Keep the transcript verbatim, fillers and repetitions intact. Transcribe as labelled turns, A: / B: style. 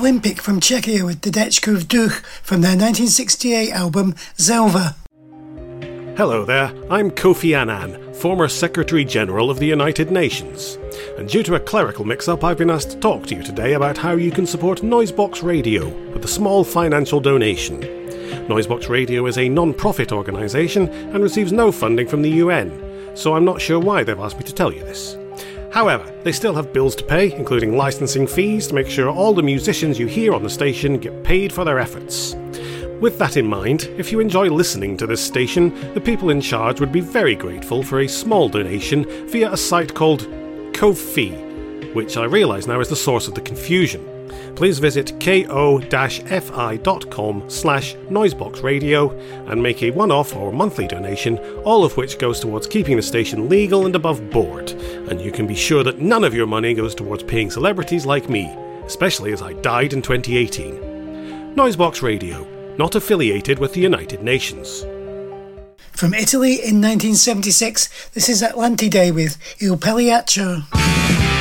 A: Olympic from Czechia with Dedečkův duch from their nineteen sixty-eight album Zelva.
B: Hello there, I'm Kofi Annan, former Secretary-General of the United Nations. And due to a clerical mix-up, I've been asked to talk to you today about how you can support Noisebox Radio with a small financial donation. Noisebox Radio is a non-profit organisation and receives no funding from the U N, so I'm not sure why they've asked me to tell you this. However, they still have bills to pay, including licensing fees to make sure all the musicians you hear on the station get paid for their efforts. With that in mind, if you enjoy listening to this station, the people in charge would be very grateful for a small donation via a site called Ko-fi, which I realise now is the source of the confusion. Please visit ko-fi.com slash noiseboxradio and make a one-off or monthly donation, all of which goes towards keeping the station legal and above board. And you can be sure that none of your money goes towards paying celebrities like me, especially as I died in twenty eighteen. Noisebox Radio, not affiliated with the United Nations.
A: From Italy in nineteen seventy-six, this is Atlantide with Il Pagliaccio.